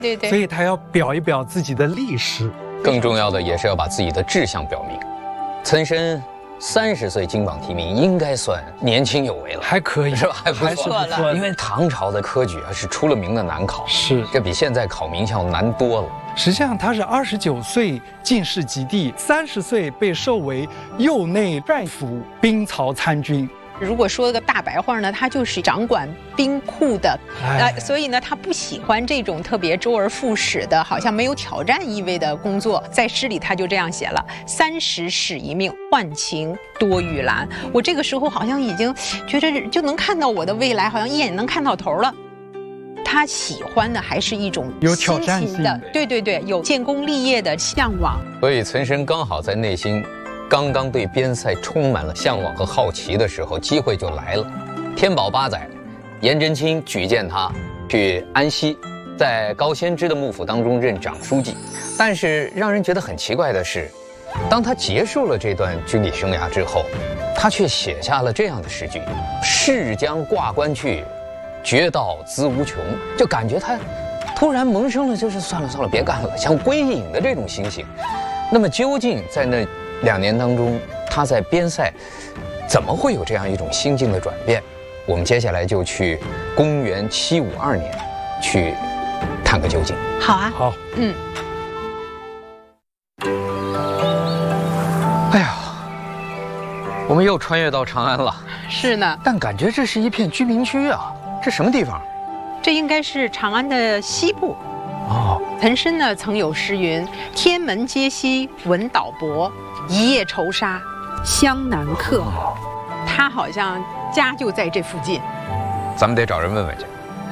对对， 所以他要表一表自己的历史。 更重要的也是要把自己的志向表明。岑参30岁金榜题名，应该算年轻有为了， 还可以是吧？还不还是错不错。 因为唐朝的科举是出了名的难考， 是这比现在考名校难多了。 实际上他是29岁进士及第，30岁被授为右内帅府兵曹参军。 如果说个大白话呢，他就是掌管兵库的，所以呢，他不喜欢这种特别周而复始的，好像没有挑战意味的工作。在诗里他就这样写了：30使一命，宦情多玉兰。我这个时候好像已经觉得就能看到我的未来，好像一眼能看到头了。他喜欢的还是一种有挑战性的， 对对对，有建功立业的向往。 所以岑参刚好在内心刚刚对边塞充满了向往和好奇的时候，机会就来了。天宝8载，颜真卿举荐他去安西，在高仙芝的幕府当中任长书记。但是让人觉得很奇怪的是，当他结束了这段军旅生涯之后，他却写下了这样的诗句：“逝将挂冠去，绝道资无穷。”就感觉他突然萌生了就是算了算了，别干了，想归隐的这种心情。那么究竟在那2年当中，他在边塞怎么会有这样一种心境的转变？我们接下来就去公元752年去探个究竟。 好啊， 好， 哎呀，我们又穿越到长安了。 是呢， 但感觉这是一片居民区啊，这什么地方？ 这应该是长安的西部。 哦， 岑参呢曾有诗云：“天门皆兮闻岛泊，一叶愁杀湘南客。”他好像家就在这附近。 咱们得找人问问去。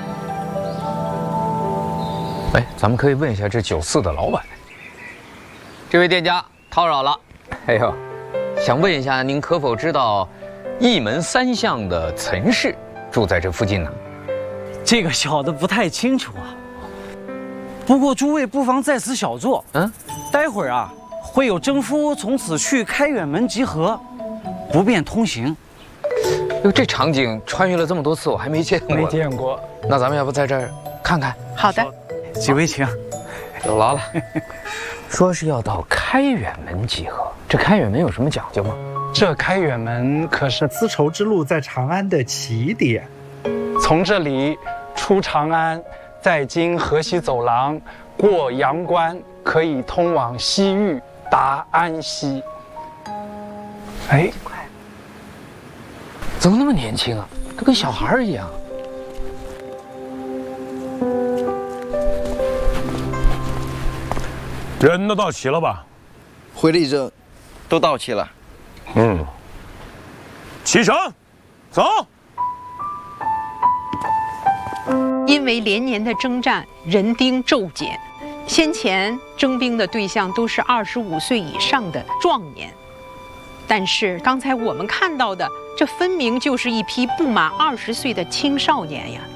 哎，咱们可以问一下这酒肆的老板。这位店家叨扰了。哎呦，想问一下，您可否知道一门3巷的岑氏住在这附近呢？ 这个小的不太清楚啊。不过诸位不妨在此小坐，待会儿啊会有征夫从此去开远门集合，不便通行。 哟，这场景穿越了这么多次，我还没见过。 没见过。 那咱们要不在这儿看看？ 好的， 几位请。 有劳了。说是要到开远门集合，这开远门有什么讲究吗？ 这开远门可是丝绸之路在长安的起点，从这里出长安，再经河西走廊，过阳关，可以通往西域，达安西。哎， 怎么那么年轻啊？都跟小孩一样。 人都到齐了吧？ 回力争，都到齐了。 启程，走。 因为连年的征战，人丁骤减，先前征兵的对象都是25岁以上的壮年，但是刚才我们看到的，这分明就是一批不满20岁的青少年呀！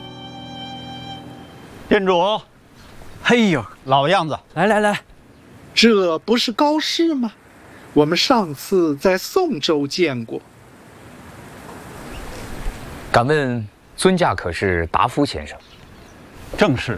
店主， 嘿呦， 老样子， 来来来， 这不是高适吗？我们上次在宋州见过。 敢问尊驾可是达夫先生？ 正是。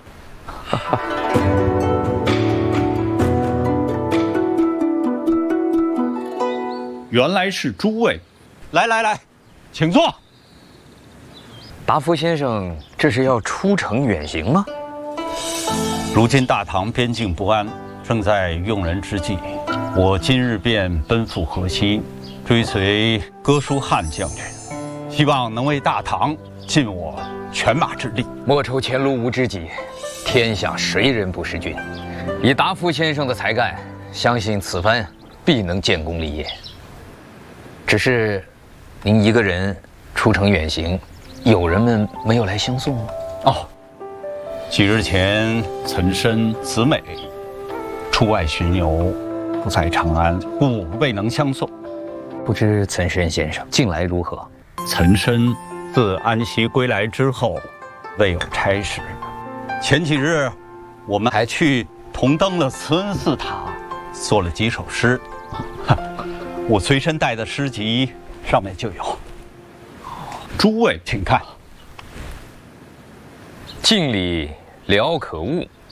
原来是诸位，来来来，请坐。 达夫先生，这是要出城远行吗？ 如今大唐边境不安，正在用人之际，我今日便奔赴河西，追随哥舒翰将军，希望能为大唐尽我犬马之力。 莫愁前路无知己，天下谁人不是君。以达夫先生的才干，相信此番必能建功立业。只是，您一个人出城远行，友人们没有来相送吗？ 哦，几日前岑参、子美出外巡游，不在长安，故未能相送。 不知岑参先生近来如何？ 岑参自安西归来之后，未有差事。前几日，我们还去同登了慈恩寺塔，作了几首诗。我随身带的诗集上面就有。诸位请看。 镜里聊可悟，